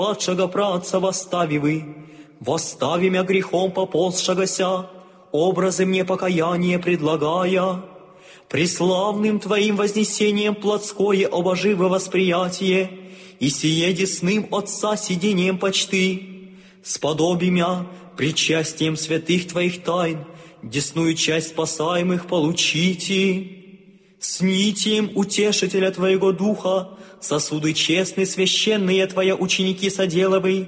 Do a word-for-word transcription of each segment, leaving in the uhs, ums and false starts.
падшего праца восстави вы, восстави мя грехом поползшегося, образы мне покаяние предлагая, преславным Твоим вознесением плотское обоживое восприятие, и сие десным Отца сидением почты, сподоби мя причастием святых Твоих тайн, десную часть спасаемых получите, с нитием утешителя Твоего Духа, сосуды честные, священные Твоя ученики соделывай,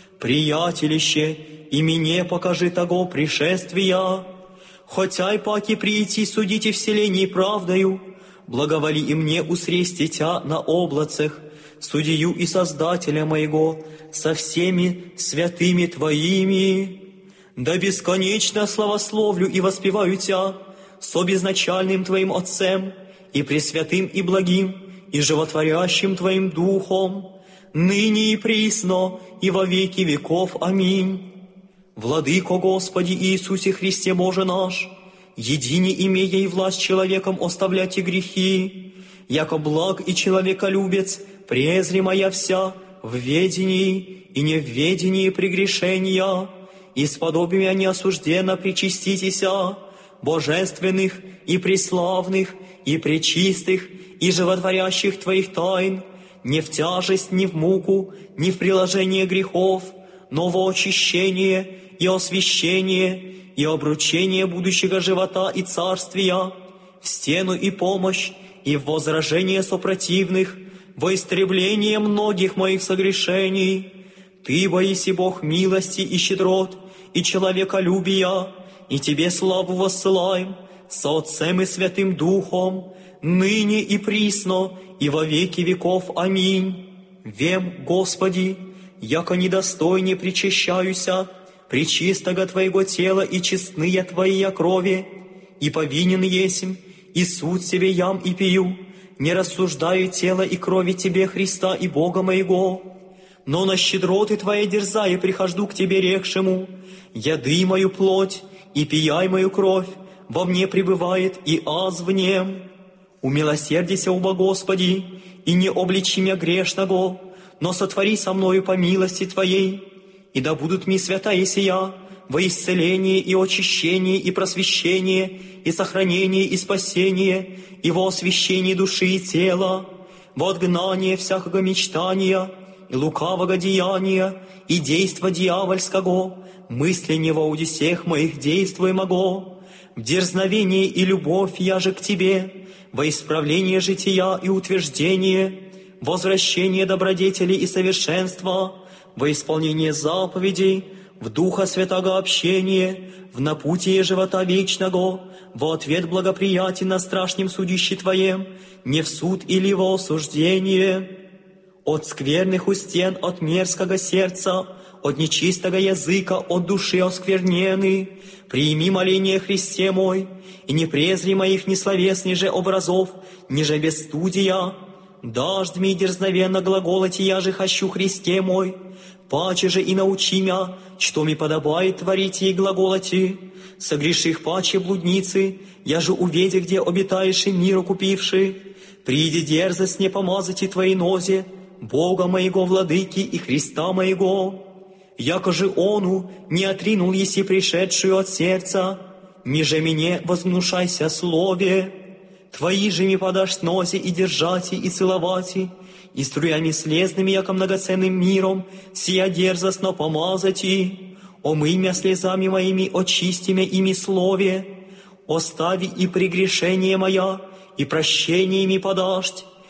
приятелище, и мне покажи того пришествия, хотя и паки прийти судите вселенной правдою, благоволи и мне усрести Тя на облацах, судью и Создателя моего, со всеми святыми Твоими. Да бесконечно славословлю и воспеваю Тя, со безначальным Твоим Отцем, и пресвятым и благим, и животворящим Твоим Духом, ныне и присно, и во веки веков. Аминь. Владыко Господи Иисусе Христе Боже наш, едине имея и власть человеком оставлять и грехи, яко благ и человеколюбец, презри моя вся в ведении и не в ведении прегрешения, и сподоби мя неосужденно причаститеся, божественных и преславных, и пречистых, и животворящих Твоих тайн, не в тяжесть, ни в муку, ни в приложение грехов, но во очищение и освящение, и обручение будущего живота и царствия, в стену и помощь, и в возражение сопротивных, во истребление многих моих согрешений. Ты, боиси Бог милости и щедрот, и человеколюбия, и Тебе славу воссылаем, со Отцем и Святым Духом, ныне и присно, и во веки веков. Аминь. Вем, Господи, яко недостойне причащаюся, пречистого Твоего тела и честные Твоя крови, и повинен есмь, и суд себе ям и пию, не рассуждаю тела и крови Тебе, Христа и Бога моего, но на щедроты Твоей дерзая прихожду к Тебе рекшему, яды мою плоть и пияй мою кровь, во мне пребывает и аз в нем. Умилосердися, уба Господи, и не обличи мя грешного, но сотвори со мною по милости Твоей, и да будут ми святая сия во исцеление и очищение и просвещение и сохранение и спасение и во освящении души и тела, во отгнание всякого мечтания и лукавого деяния и действа дьявольского, мысление во удесех моих действуемого, в дерзновение и любовь я же к Тебе, во исправление жития и утверждение, возвращение добродетели и совершенства, во исполнение заповедей, в Духа Святого общения, в напутие живота вечного, во ответ благоприятен на страшном судище Твоем, не в суд или во осуждение. От скверных устен, от мерзкого сердца, от нечистого языка, от души осквернены, прими моление Христе мой, и не презри моих несловесни же образов, ниже бесстудия. Дождь ми дерзновенно глаголати я же хочу Христе мой, паче же и научи мя, что ми подобает творить и глаголати. Согреших паче блудницы, я же уведи, где обитаешь и миру купивши. Приди дерзость не помазати Твоей нозе, Бога моего, Владыки и Христа моего. Яко же Ону не отринул еси пришедшую от сердца, ниже мне возгнушайся слове. Твои же ми подашь носе и держати, и целовати, и струями слезными, яко многоценным миром, сия дерзостно помазати. Омый мя слезами моими, очисти мя ими слове, остави и прегрешение моя, и прощениями подашь.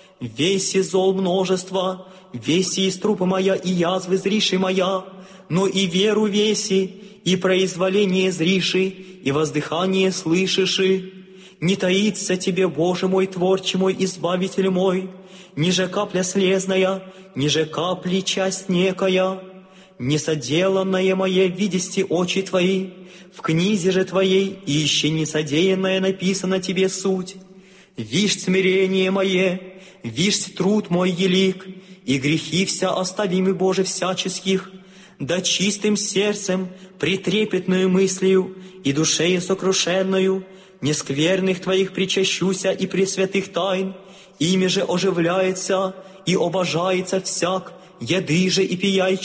Веси зол множество, веси из трупа моя, и язвы зриши моя, но и веру веси, и произволение зриши, и воздыхание слышиши. Не таится Тебе, Боже мой, Творче мой, Избавитель мой, ниже капля слезная, ниже капли часть некая, несоделанное мое видести очи Твои, в книзе же Твоей, и еще несодеянное написано Тебе суть. Вишь смирение мое, вишь труд мой елик, и грехи вся оставимы, Боже, всяческих, да чистым сердцем, притрепетную мыслью и душею сокрушенную, нескверных Твоих причащуся и пресвятых тайн, ими же оживляется и обожается всяк, еды же и пияй